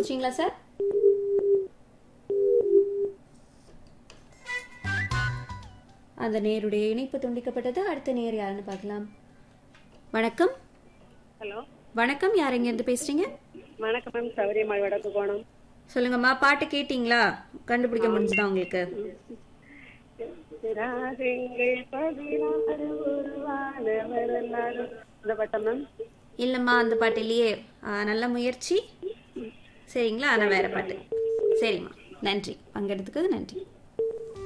கண்டுபிடிச்சிங்களா sir? அந்த நேருடைய இணைப்பு துண்டிக்கப்பட்டது. அடுத்த நேர் யாருன்னு பார்க்கலாம். வணக்கம். ஹலோ வணக்கம், யார் எங்க இருந்து பேசுறீங்க? வணக்கம் மேம், சௌரியம்மாள் வடக்கு கோணம். சொல்லுங்கம்மா, பாட்டு கேட்டீங்களா? கண்டுபிடிக்க முடிஞ்சுதா உங்களுக்கு? ராகங்கள் 16 உருவானவர் எல்லாரும். இந்த பட்டம் மேம். இல்லம்மா, அந்த பாட்டு இல்லையே. நல்ல முயற்சி. சரிங்களா, ஆனால் வேற பாட்டு. சரிம்மா, நன்றி பங்கெடுத்துக்கிறது, நன்றி.